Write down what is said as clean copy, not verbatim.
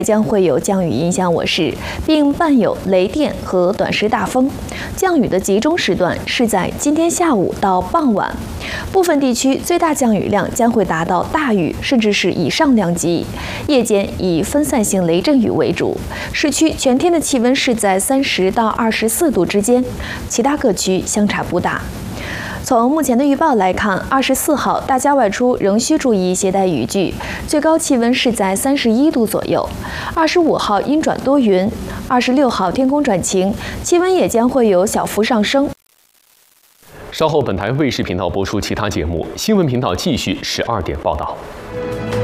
将会有降雨影响我市，并伴有雷电和短时大风。降雨的集中时段是在今天下午到傍晚，部分地区最大降雨量将会达到大雨甚至是以上量级。夜间以分散性雷阵雨为主，市区全天的气温是在30到24度之间，其他各区相差不大。从目前的预报来看，24号大家外出仍需注意携带雨具，最高气温是在31度左右。25号阴转多云，26号天空转晴，气温也将会有小幅上升。 稍后本台卫视频道播出其他节目，新闻频道继续12点报道。